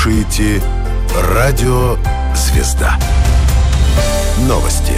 слушаете «Радио Звезда». Новости.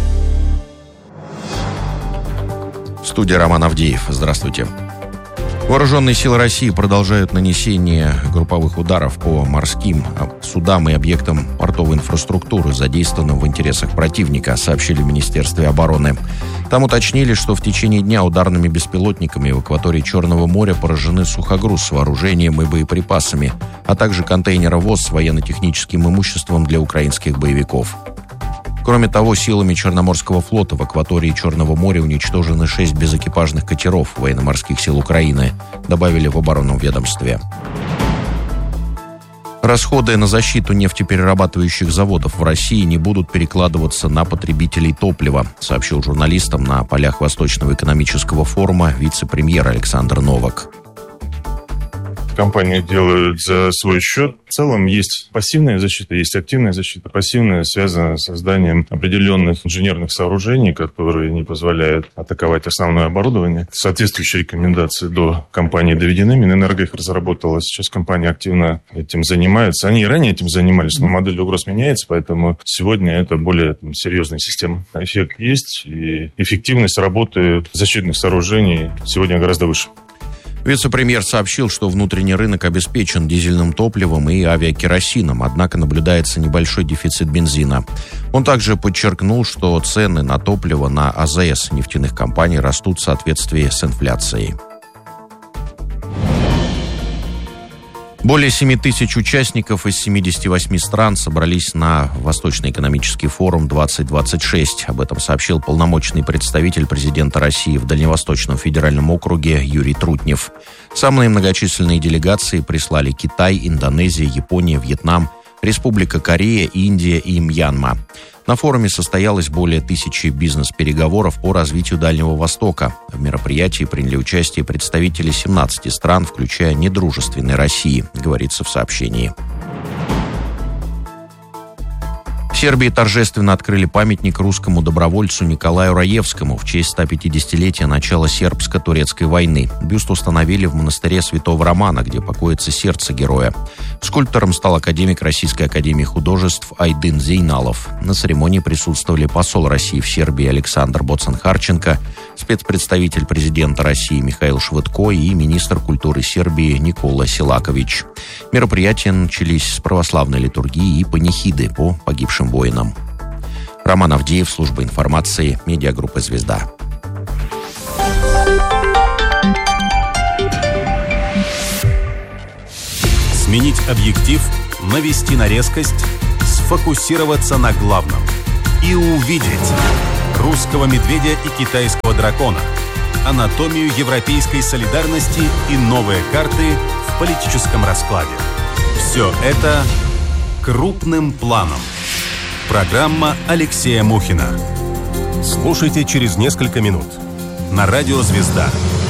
Студия Роман Авдеев. Здравствуйте. Вооруженные силы России продолжают нанесение групповых ударов по морским судам и объектам портовой инфраструктуры, задействованным в интересах противника, сообщили в Министерстве обороны. Там уточнили, что в течение дня ударными беспилотниками в акватории Черного моря поражены сухогруз с вооружением и боеприпасами, а также контейнеровоз с военно-техническим имуществом для украинских боевиков. Кроме того, силами Черноморского флота в акватории Черного моря уничтожены 6 безэкипажных катеров военно-морских сил Украины, добавили в оборонном ведомстве. Расходы на защиту нефтеперерабатывающих заводов в России не будут перекладываться на потребителей топлива, сообщил журналистам на полях Восточного экономического форума вице-премьер Александр Новак. Компании делают за свой счет. В целом есть пассивная защита, есть активная защита. Пассивная связана с созданием определенных инженерных сооружений, которые не позволяют атаковать основное оборудование. Соответствующие рекомендации до компании доведены. Минэнерго их разработала. Сейчас компания активно этим занимается. Они и ранее этим занимались, но модель угроз меняется, поэтому сегодня это более серьезная система. Эффект есть, и эффективность работы защитных сооружений сегодня гораздо выше. Вице-премьер сообщил, что внутренний рынок обеспечен дизельным топливом и авиакеросином, однако наблюдается небольшой дефицит бензина. Он также подчеркнул, что цены на топливо на АЗС нефтяных компаний растут в соответствии с инфляцией. Более 7 тысяч участников из 78 стран собрались на Восточный экономический форум 2026. Об этом сообщил полномочный представитель президента России в Дальневосточном федеральном округе Юрий Трутнев. Самые многочисленные делегации прислали Китай, Индонезия, Япония, Вьетнам, Республика Корея, Индия и Мьянма. На форуме состоялось более 1000 бизнес-переговоров по развитию Дальнего Востока. В мероприятии приняли участие представители 17 стран, включая недружественной России, говорится в сообщении. В Сербии торжественно открыли памятник русскому добровольцу Николаю Раевскому в честь 150-летия начала сербско-турецкой войны. Бюст установили в монастыре Святого Романа, где покоится сердце героя. Скульптором стал академик Российской академии художеств Айдын Зейналов. На церемонии присутствовали посол России в Сербии Александр Боцан-Харченко, спецпредставитель президента России Михаил Швыдко и министр культуры Сербии Никола Силакович. Мероприятия начались с православной литургии и панихиды по погибшим воинам. Роман Авдеев, служба информации, медиагруппа «Звезда». Сменить объектив, навести на резкость, сфокусироваться на главном и увидеть русского медведя и китайского дракона, анатомию европейской солидарности и новые карты в политическом раскладе. Все это крупным планом. Программа Алексея Мухина. Слушайте через несколько минут на радио «Звезда».